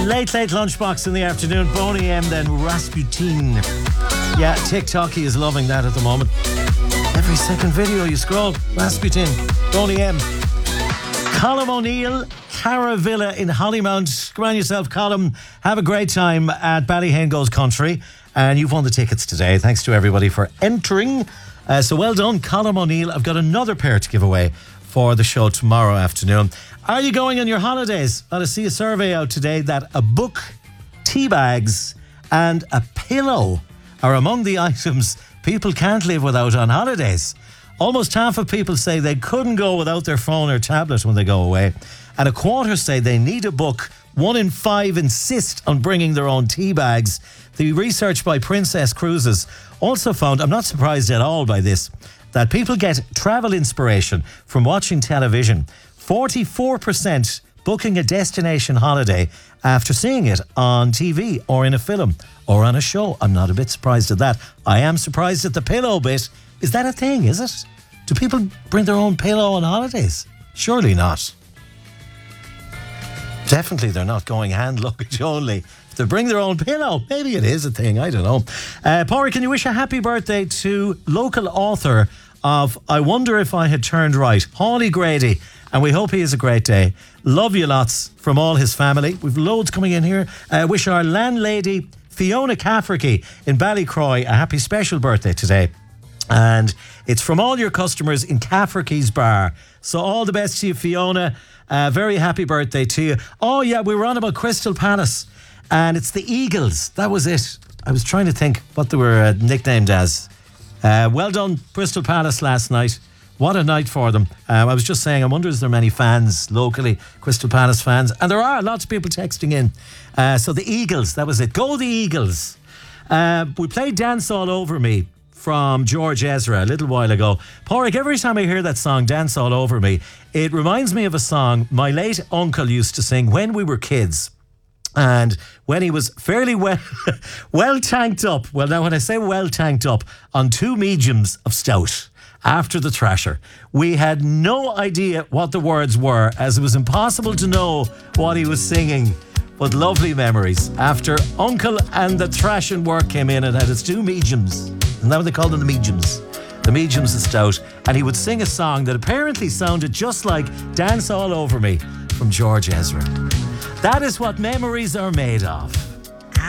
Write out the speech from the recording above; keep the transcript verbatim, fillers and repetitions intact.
Late, late lunchbox in the afternoon. Boney M, then Rasputin. Yeah, TikTok, he is loving that at the moment. Every second video you scroll, Rasputin, Boney M. Colm O'Neill, Cara Villa in Hollymount. Come on yourself, Colm. Have a great time at Ballyhane Goes Country. And you've won the tickets today. Thanks to everybody for entering. Uh, so well done, Colm O'Neill. I've got another pair to give away for the show tomorrow afternoon. Are you going on your holidays? Well, I see a survey out today that a book, tea bags and a pillow are among the items people can't live without on holidays. Almost half of people say they couldn't go without their phone or tablet when they go away. And a quarter say they need a book. One in five insist on bringing their own tea bags. The research by Princess Cruises also found, I'm not surprised at all by this, that people get travel inspiration from watching television. forty-four percent booking a destination holiday after seeing it on T V or in a film or on a show. I'm not a bit surprised at that. I am surprised at the pillow bit. Is that a thing, is it? Do people bring their own pillow on holidays? Surely not. Definitely they're not going hand luggage only. If they bring their own pillow, maybe it is a thing, I don't know. Uh, Pori, can you wish a happy birthday to local author of I Wonder If I Had Turned Right, Hawley Grady, and we hope he has a great day. Love you lots from all his family. We've loads coming in here. Uh, wish our landlady Fiona Cafferty in Ballycroy a happy special birthday today. And it's from all your customers in Cafferty's Bar. So all the best to you, Fiona. Uh, very happy birthday to you. Oh yeah, we were on about Crystal Palace. And it's the Eagles. That was it. I was trying to think what they were uh, nicknamed as. Uh, well done, Crystal Palace last night. What a night for them. Um, I was just saying, I wonder is there many fans locally, Crystal Palace fans? And there are lots of people texting in. Uh, so the Eagles, that was it. Go the Eagles. Uh, we played Dance All Over Me from George Ezra a little while ago. Porrick, every time I hear that song, Dance All Over Me, it reminds me of a song my late uncle used to sing when we were kids. And when he was fairly well well tanked up, well now when I say well tanked up, on two mediums of stout after the thrasher, we had no idea what the words were, as it was impossible to know what he was singing. But lovely memories. After Uncle and the Thrashing Work came in, and had its two mediums. Isn't that what they called them, the mediums? The mediums of stout. And he would sing a song that apparently sounded just like Dance All Over Me from George Ezra. That is what memories are made of.